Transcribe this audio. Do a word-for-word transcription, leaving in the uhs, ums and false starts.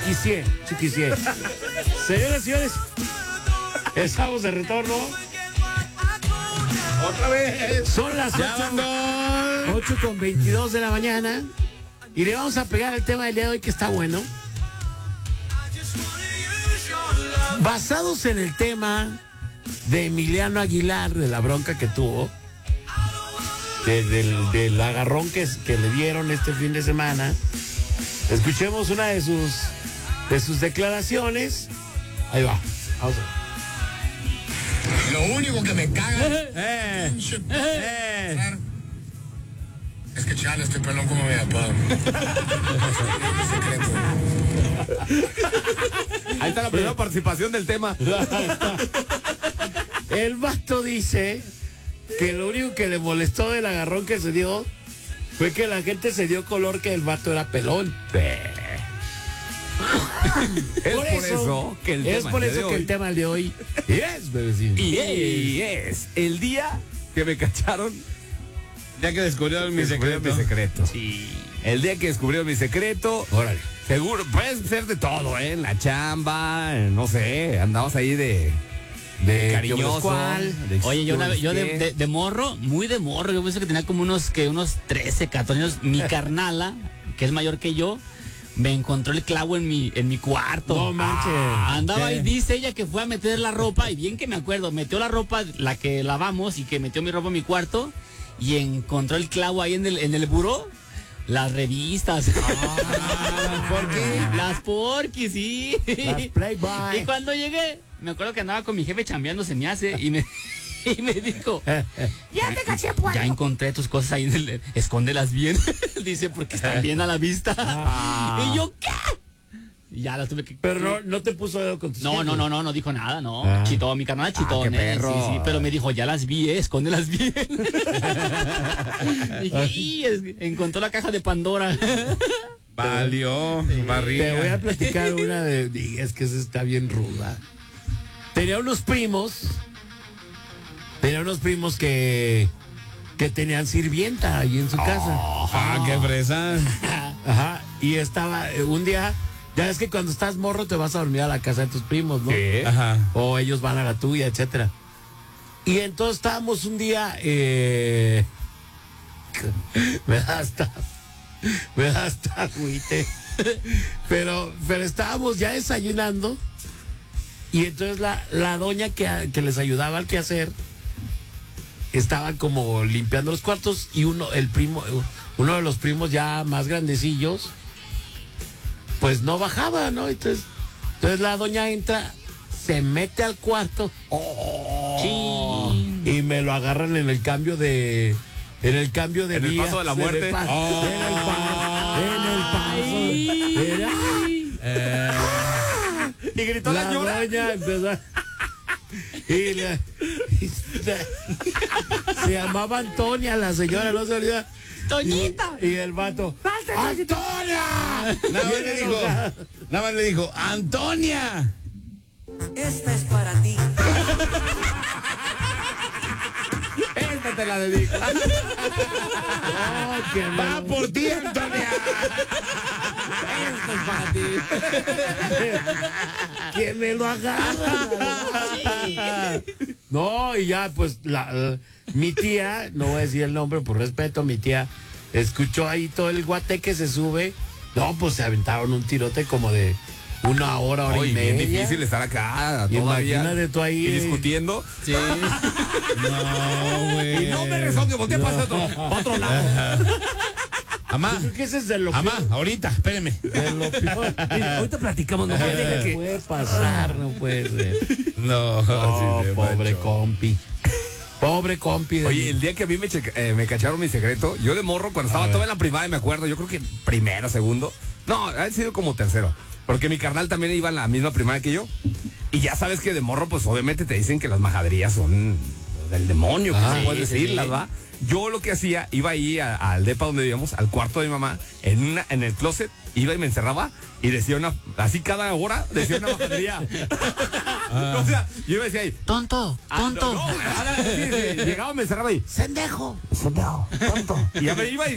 Chiquisié, chiquisié. Señoras y señores, estamos de retorno. Otra vez. Son las ocho con veintidós de la mañana. Y le vamos a pegar el tema del día de hoy, que está bueno. Basados en el tema de Emiliano Aguilar, de la bronca que tuvo, de, del, del agarrón que, que le dieron este fin de semana, escuchemos una de sus, de sus declaraciones. Ahí va, vamos a ver. Lo único que me caga Eh, eh. es que chale, estoy pelón como mi papá. Ahí está la primera participación del tema. El vato dice que lo único que le molestó del agarrón que se dio fue que la gente se dio color que el vato era pelón. Es por eso que el es tema por de eso que hoy- el tema de hoy es, bebecito. Y, y es el día que me cacharon. Ya que descubrieron mi Descubrieron secreto. mi secreto. Sí. El día que descubrieron mi secreto. Órale. Seguro, puede ser de todo, ¿eh? En la chamba, en, no sé, andabas ahí de, de cariñoso. ¿Cuál? de Oye, yo, una vez- yo de, ¿qué? de- de morro, muy de morro, yo pensé que tenía como unos, que unos trece, catorce años, mi carnala, que es mayor que yo, me encontró el clavo en mi, en mi cuarto. No manches. Ah, andaba ¿Qué? y dice ella que fue a meter la ropa, y bien que me acuerdo, metió la ropa, la que lavamos, y que metió mi ropa en mi cuarto, y encontró el clavo ahí en el, en el buró. Las revistas. Ah, ¿por qué? Las porquis, sí. Las Playboy. Y cuando llegué, me acuerdo que andaba con mi jefe chambeando, se me hace, y me, y me dijo, ya te caché, pues. Ya encontré tus cosas ahí, en el- escóndelas bien. Dice, porque están bien a la vista. Ah. Y yo, ¿qué? Y ya las tuve que... Pero no, no te puso dedo con tus No, jefes. no, no, no, no dijo nada, no. Ah. Chitó, mi carnal chitó, qué ¿eh? perro. Sí, sí, pero me dijo, ya las vi, eh, escóndelas bien. Dije, "Y, es- encontró la caja de Pandora." Valió, barriga. Te voy a platicar una de... y es que esa está bien ruda. Tenía unos primos. Tenía unos primos que... que tenían sirvienta ahí en su casa. Ah, qué fresa. Ajá. Y estaba... eh, un día... Ya es que cuando estás morro te vas a dormir a la casa de tus primos, ¿no? ¿Qué? Ajá. O ellos van a la tuya, etcétera. Y entonces estábamos un día... eh, me da hasta... Me da hasta agüite. Pero, pero estábamos ya desayunando. Y entonces la, la doña que, que les ayudaba al quehacer estaba como limpiando los cuartos. Y uno, el primo, uno de los primos ya más grandecillos, pues no bajaba, ¿no? Entonces, entonces la doña entra, se mete al cuarto. Chin. Y me lo agarran en el cambio de... En el cambio de En el vía. paso de la En el muerte. pa- Oh. En el paso. En el paso. Era- Y gritó la, la señora. doña empezó a- y la- y se, se llamaba Antonia, la señora, no se olvida. Toñita. Y, y el vato, ¡Antonia! Nada más Bien le dijo, enojada. nada más le dijo, Antonia. Esta es para ti. Esta te la dedico. Oh, qué Va mal. por ti, Antonia. Esto es para ti. Que me lo agarra. No, y ya, pues, la, la- mi tía, no voy a decir el nombre por respeto, mi tía escuchó ahí todo el guate que se sube. No, pues se aventaron un tirote como de una hora, hora Oye, y media. bien difícil estar acá Y todavía. imagínate tú ahí. Y discutiendo. Sí. No, güey. Y no me resolvió, volteé para otro, pa' otro lado. Amá, Creo que ese es de lo amá, peor. ahorita, espéreme. De lo peor. Ahorita platicamos, no No puede puede pasar, no puede ser. No, No, sí, de pobre macho. compi. Pobre compi. de Oye, mí. el día que a mí me, checa- eh, me cacharon mi secreto, yo de morro, cuando estaba todavía en la primaria, me acuerdo, yo creo que primero, segundo. No, ha sido como tercero. Porque mi carnal también iba en la misma primaria que yo. Y ya sabes que de morro, pues obviamente te dicen que las majaderías son del demonio, que Ah, no puedes sí, sí, decirlas, sí. ¿va? Yo lo que hacía, iba ahí a- al depa donde vivíamos, al cuarto de mi mamá, en una, en el closet, iba y me encerraba y decía una, así cada hora decía una majadería. O sea, yo iba y decía ahí, Tonto, tonto. no, no, ahora, sí, sí, llegaba, me encerraba y, ¡Sendejo! y ya me iba y